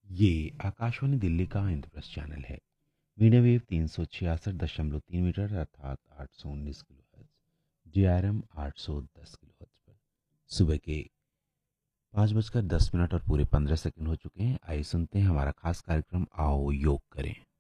ये आकाशवाणी दिल्ली का इंद्रप्रस्थ चैनल है। मीडियम वेव 366.3 मीटर अर्थात 819 kilo hertz. DRM 810 kilo hertz पर सुबह के 5:10 और पूरे 15 सेकंड हो चुके हैं। आइए सुनते हैं हमारा खास कार्यक्रम आओ योग करें।